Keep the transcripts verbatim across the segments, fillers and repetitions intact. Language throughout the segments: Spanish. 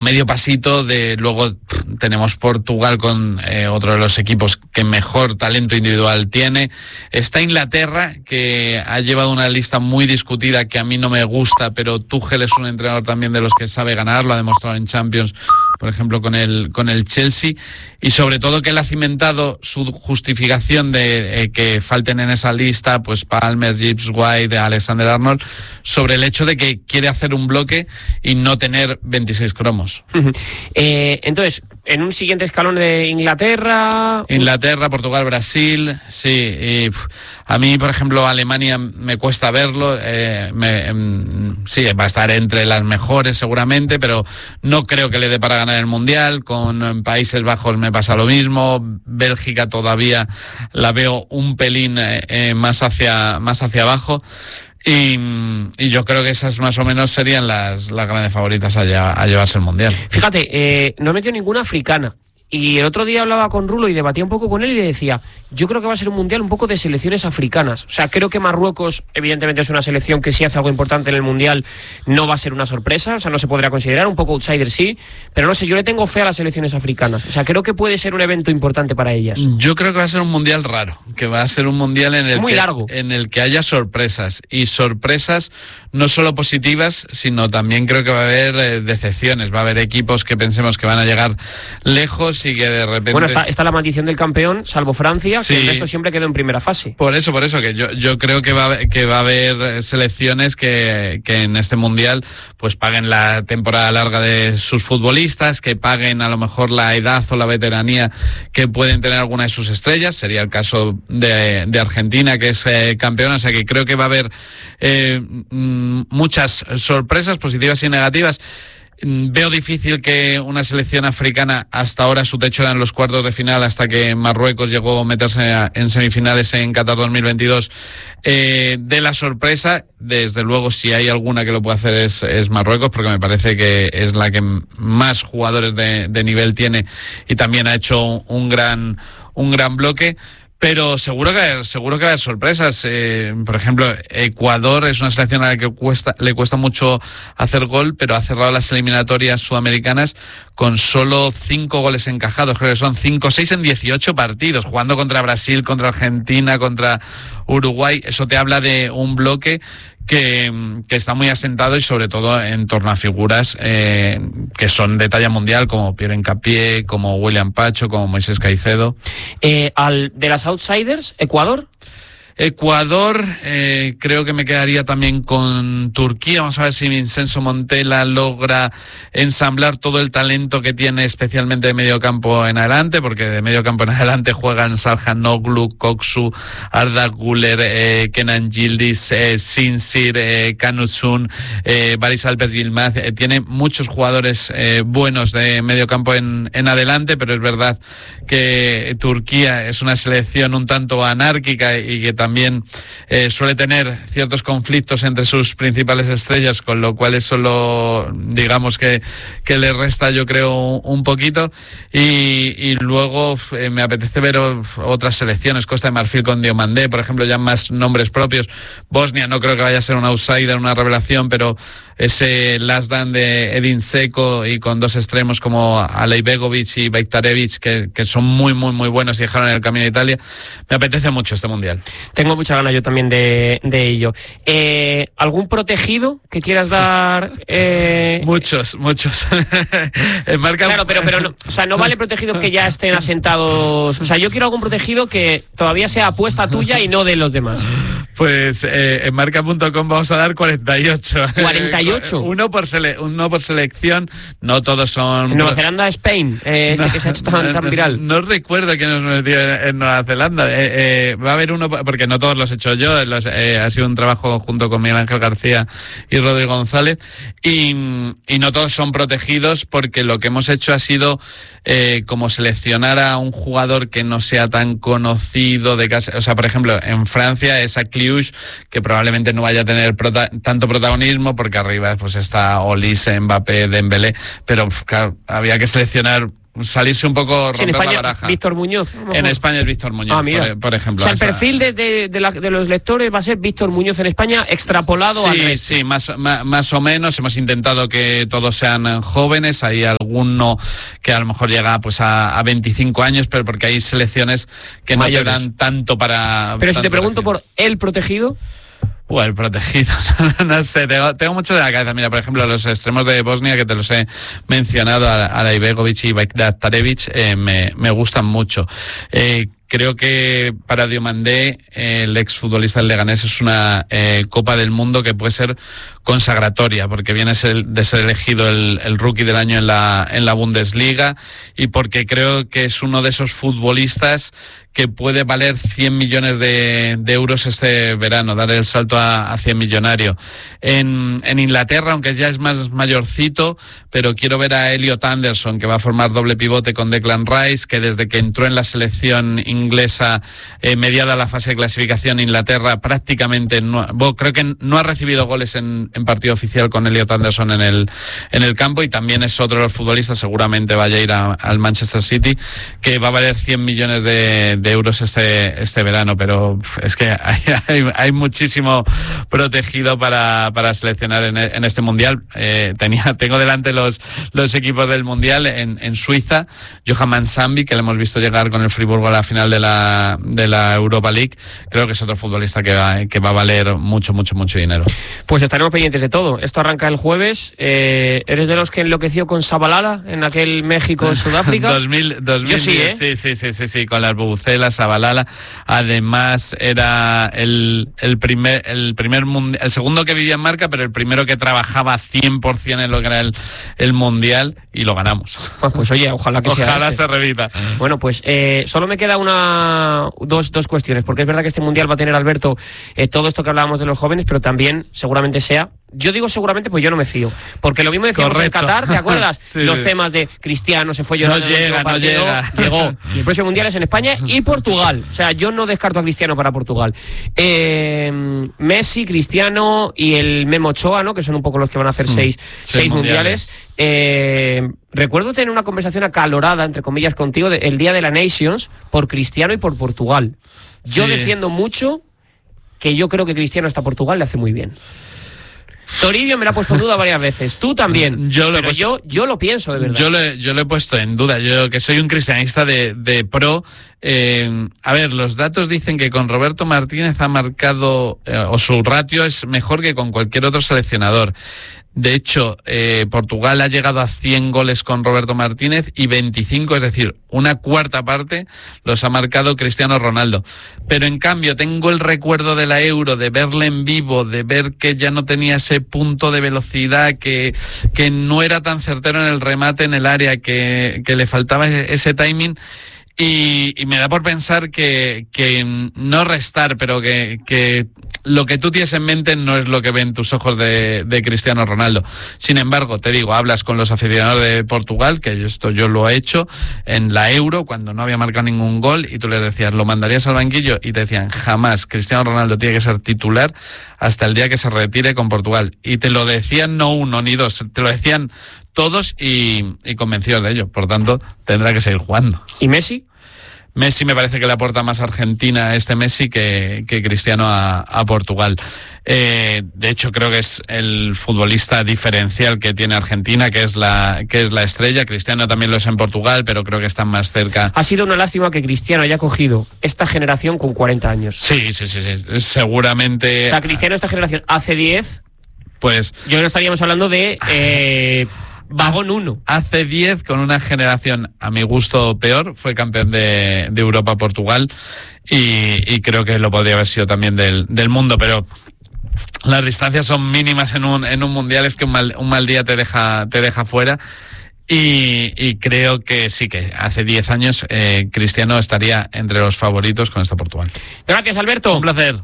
medio pasito de luego pff, tenemos Portugal con eh, otro de los equipos que mejor talento individual tiene. Está Inglaterra, que ha llevado una lista muy discutida que a mí no me gusta, pero Tuchel es un entrenador también de los que sabe ganar, lo ha demostrado en Champions, por ejemplo, con el, con el Chelsea, y sobre todo que él ha cimentado su justificación de eh, que falten en esa lista pues Palmer, Gibbs White, Alexander Arnold, sobre el hecho de que quiere hacer un bloque y no tener veintiséis cromos. Uh-huh. Eh, entonces, en un siguiente escalón de Inglaterra... Inglaterra, Portugal, Brasil, sí. Y, pff, a mí, por ejemplo, Alemania me cuesta verlo. Eh, me, eh, sí, va a estar entre las mejores seguramente, pero no creo que le dé para ganar el Mundial. Con Países Bajos me pasa lo mismo. Bélgica todavía la veo un pelín eh, eh, más hacia, más hacia abajo. Y, y yo creo que esas más o menos serían las, las grandes favoritas a, lleva, a llevarse el Mundial. Fíjate, eh, no he metido ninguna africana. Y el otro día hablaba con Rulo y debatía un poco con él y le decía, yo creo que va a ser un mundial un poco de selecciones africanas. O sea, creo que Marruecos evidentemente es una selección que si hace algo importante en el mundial no va a ser una sorpresa, o sea, no se podrá considerar, un poco outsider sí, pero no sé, yo le tengo fe a las selecciones africanas. O sea, creo que puede ser un evento importante para ellas. Yo creo que va a ser un mundial raro, que va a ser un mundial en el, Muy que, largo. en el que haya sorpresas, y sorpresas no solo positivas, sino también creo que va a haber eh, decepciones, va a haber equipos que pensemos que van a llegar lejos y que de repente... Bueno, está, está la maldición del campeón, salvo Francia, sí, que el resto siempre quedó en primera fase. Por eso, por eso, que yo, yo creo que va, que va a haber selecciones que, que en este mundial pues paguen la temporada larga de sus futbolistas, que paguen a lo mejor la edad o la veteranía que pueden tener alguna de sus estrellas. Sería el caso de, de Argentina, que es eh, campeona. O sea que creo que va a haber eh, muchas sorpresas positivas y negativas. Veo difícil que una selección africana, hasta ahora su techo era en los cuartos de final, hasta que Marruecos llegó a meterse en semifinales en Qatar dos mil veintidós, eh, de la sorpresa. Desde luego, si hay alguna que lo puede hacer es, es Marruecos, porque me parece que es la que más jugadores de, de nivel tiene y también ha hecho un gran, un gran bloque. Pero seguro que seguro que va a haber sorpresas. Eh, por ejemplo, Ecuador es una selección a la que cuesta, le cuesta mucho hacer gol, pero ha cerrado las eliminatorias sudamericanas con solo cinco goles encajados. Creo que son cinco o seis en dieciocho partidos, jugando contra Brasil, contra Argentina, contra Uruguay. Eso te habla de un bloque que, que está muy asentado, y sobre todo en torno a figuras eh, que son de talla mundial, como Pierre Hincapié, como William Pacho, como Moisés Caicedo. Eh, al, de las outsiders, Ecuador. Ecuador, eh, creo que me quedaría también con Turquía. Vamos a ver si Vincenzo Montella logra ensamblar todo el talento que tiene, especialmente de medio campo en adelante, porque de medio campo en adelante juegan Çalhanoğlu, Koksu, Arda Güler, eh, Kenan Yildiz, eh, Sinsir, eh, Kanusun, eh, Baris Alper Yilmaz. Eh, tiene muchos jugadores eh, buenos de medio campo en, en adelante, pero es verdad que Turquía es una selección un tanto anárquica y que también también eh, suele tener ciertos conflictos entre sus principales estrellas, con lo cual eso lo, digamos que, que le resta, yo creo, un poquito. Y, y luego eh, me apetece ver otras selecciones, Costa de Marfil con Diomandé, por ejemplo, ya más nombres propios. Bosnia no creo que vaya a ser un outsider, una revelación, pero ese last dance de Edin Dzeko y con dos extremos como Alejbegovic y Bektarevic, que, que son muy, muy, muy buenos y dejaron en el camino de Italia. Me apetece mucho este mundial. Tengo mucha ganas yo también de, de ello. Eh, ¿Algún protegido que quieras dar? Eh... Muchos, muchos. Marca... Claro, pero, pero no, o sea, no vale protegidos que ya estén asentados. O sea, yo quiero algún protegido que todavía sea apuesta tuya y no de los demás. Pues eh, en marca punto com vamos a dar cuarenta y ocho. ¿cuarenta y ocho? Uno por, sele- uno por selección, no todos son... Nueva Zelanda, Spain, eh, este no, que se ha hecho tan, tan viral. No, no recuerdo quién nos metió en, en Nueva Zelanda. Eh, eh, va a haber uno, porque no todos los he hecho yo, los, eh, ha sido un trabajo junto con Miguel Ángel García y Rodrigo González, y, y no todos son protegidos, porque lo que hemos hecho ha sido eh, como seleccionar a un jugador que no sea tan conocido de casa. O sea, por ejemplo, en Francia es a Kliush, que probablemente no vaya a tener prota- tanto protagonismo, porque arriba pues está Olise, Mbappé, Dembélé, pero claro, había que seleccionar salirse un poco, sí, romper en España, la baraja. Víctor Muñoz. En España es Víctor Muñoz, ah, por, por ejemplo. O sea, el perfil de, de, de, la, de los lectores va a ser Víctor Muñoz en España, extrapolado sí, al resto. Sí, más, más, más o menos. Hemos intentado que todos sean jóvenes. Hay alguno que a lo mejor llega pues a, a veinticinco años, pero porque hay selecciones que Mayores. no te dan tanto para... Pero si te pregunto regir. por el protegido... O el protegido, no sé, tengo, tengo mucho de la cabeza. Mira, por ejemplo, los extremos de Bosnia, que te los he mencionado, Alaibegovic y Bajkatarevic, eh, me, me gustan mucho. Eh, Creo que para Diomandé, eh, el exfutbolista del Leganés, es una eh, Copa del Mundo que puede ser consagratoria, porque viene de ser elegido el, el rookie del año en la, en la Bundesliga, y porque creo que es uno de esos futbolistas que puede valer cien millones de, de euros este verano, dar el salto a, a cien millonario. En, en Inglaterra, aunque ya es más mayorcito, pero quiero ver a Elliot Anderson, que va a formar doble pivote con Declan Rice, que desde que entró en la selección inglesa, eh, mediada la fase de clasificación, Inglaterra prácticamente no, bueno, creo que no ha recibido goles en, en partido oficial con Elliot Anderson en el, en el campo, y también es otro de los futbolistas, seguramente vaya a ir a, al Manchester City, que va a valer cien millones de, de euros este, este verano, pero es que hay, hay, hay muchísimo protegido para, para seleccionar en, en este mundial. Eh, tenía, tengo delante los, los equipos del mundial. En, en Suiza, Johan Mansambi, que le hemos visto llegar con el Friburgo a la final de la, de la Europa League, creo que es otro futbolista que va, que va a valer mucho, mucho, mucho dinero. Pues estaremos pendientes de todo. Esto arranca el jueves. Eh, ¿Eres de los que enloqueció con Sabalala en aquel México-Sudáfrica? dos mil, dos mil Yo sí, ¿eh? Sí, sí, sí, sí, sí, con las bubucelas, Sabalala. Además, era el, el primer, el primer mundial, el segundo que vivía en marca, pero el primero que trabajaba cien por ciento en lo que era el, el mundial, y lo ganamos. Pues, pues oye, ojalá que ojalá sea Ojalá este. se repita. Bueno, pues eh, solo me queda una dos, dos cuestiones, porque es verdad que este mundial va a tener, Alberto, eh, todo esto que hablábamos de los jóvenes, pero también seguramente sea, yo digo seguramente, pues yo no me fío, porque lo mismo decíamos Correcto. en Qatar, ¿te acuerdas? Sí, los sí. temas de Cristiano se fue llorando, no llega, no llega. llegó, y el próximo mundial es en España y Portugal, o sea, yo no descarto a Cristiano para Portugal. eh, Messi, Cristiano y el Memo Ochoa, ¿no? Que son un poco los que van a hacer mm. seis, seis, seis mundiales, mundiales. Eh, recuerdo tener una conversación acalorada, entre comillas, contigo de, el día de la Nations por Cristiano y por Portugal. Yo sí. defiendo mucho que yo creo que Cristiano hasta Portugal le hace muy bien. Toribio me lo ha puesto en duda varias veces, tú también, yo lo pero puesto, yo, yo lo pienso de verdad. Yo lo, yo lo he puesto en duda, yo que soy un cristianista de, de pro. Eh, a ver, los datos dicen que con Roberto Martínez ha marcado, eh, o su ratio es mejor que con cualquier otro seleccionador. De hecho, eh, Portugal ha llegado a cien goles con Roberto Martínez y veinticinco, es decir, una cuarta parte los ha marcado Cristiano Ronaldo. Pero en cambio tengo el recuerdo de la Euro, de verle en vivo, de ver que ya no tenía ese punto de velocidad, que, que no era tan certero en el remate en el área, que, que le faltaba ese, ese timing. Y, y me da por pensar que, que no restar, pero que, que lo que tú tienes en mente no es lo que ven tus ojos de, de Cristiano Ronaldo. Sin embargo, te digo, hablas con los aficionados de Portugal, que esto yo lo he hecho en la Euro, cuando no había marcado ningún gol, y tú les decías, ¿lo mandarías al banquillo? Y te decían, jamás, Cristiano Ronaldo tiene que ser titular hasta el día que se retire con Portugal. Y te lo decían no uno ni dos, te lo decían todos y, y convencidos de ello. Por tanto, tendrá que seguir jugando. ¿Y Messi? Messi me parece que le aporta más a Argentina este Messi que, que Cristiano a, a Portugal. Eh, de hecho, creo que es el futbolista diferencial que tiene Argentina, que es la que es la estrella. Cristiano también lo es en Portugal, pero creo que están más cerca. Ha sido una lástima que Cristiano haya cogido esta generación con cuarenta años. Sí, sí, sí, sí. Seguramente. O sea, Cristiano esta generación hace diez, pues yo creo que estaríamos hablando de eh, vagón uno. Hace diez, con una generación, a mi gusto, peor, fue campeón de, de Europa Portugal, y, y creo que lo podría haber sido también del, del mundo, pero las distancias son mínimas en un, en un mundial, es que un mal, un mal día te deja, te deja fuera. Y, y creo que sí, que hace diez años eh, Cristiano estaría entre los favoritos con esta Portugal. Gracias, Alberto. Un placer.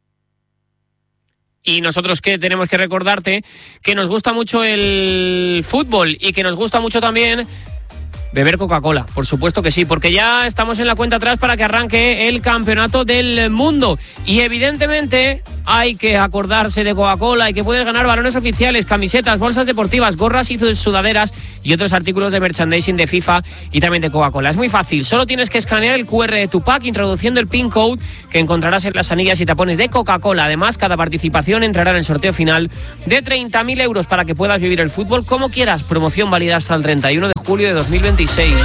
Y nosotros que tenemos que recordarte que nos gusta mucho el fútbol y que nos gusta mucho también beber Coca-Cola, por supuesto que sí, porque ya estamos en la cuenta atrás para que arranque el campeonato del mundo. Y evidentemente hay que acordarse de Coca-Cola y que puedes ganar balones oficiales, camisetas, bolsas deportivas, gorras y sudaderas y otros artículos de merchandising de FIFA y también de Coca-Cola. Es muy fácil, solo tienes que escanear el cu erre de tu pack introduciendo el pin code que encontrarás en las anillas y tapones de Coca-Cola. Además, cada participación entrará en el sorteo final de treinta mil euros para que puedas vivir el fútbol como quieras. Promoción válida hasta el treinta y uno de julio de dos mil veintiséis.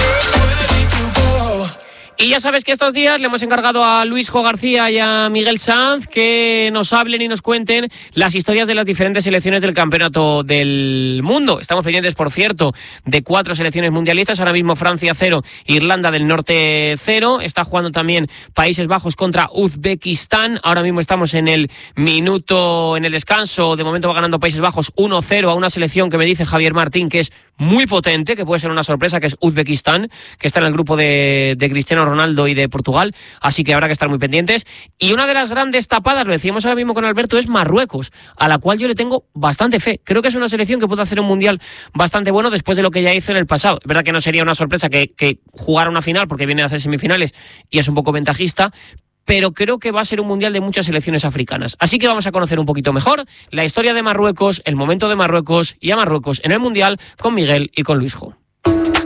Y ya sabes que estos días le hemos encargado a Luisjo García y a Miguel Sanz que nos hablen y nos cuenten las historias de las diferentes selecciones del campeonato del mundo. Estamos pendientes, por cierto, de cuatro selecciones mundialistas. Ahora mismo Francia cero, Irlanda del Norte cero. Está jugando también Países Bajos contra Uzbekistán. Ahora mismo estamos en el minuto, en el descanso. De momento va ganando Países Bajos uno cero a una selección que me dice Javier Martín que es muy potente, que puede ser una sorpresa, que es Uzbekistán, que está en el grupo de, de Cristiano Ronaldo y de Portugal, así que habrá que estar muy pendientes. Y una de las grandes tapadas, lo decíamos ahora mismo con Alberto, es Marruecos, a la cual yo le tengo bastante fe. Creo que es una selección que puede hacer un mundial bastante bueno después de lo que ya hizo en el pasado. Es verdad que no sería una sorpresa que, que jugara una final, porque viene a hacer semifinales y es un poco ventajista, pero creo que va a ser un mundial de muchas selecciones africanas. Así que vamos a conocer un poquito mejor la historia de Marruecos, el momento de Marruecos y a Marruecos en el mundial con Miguel y con Luisjo.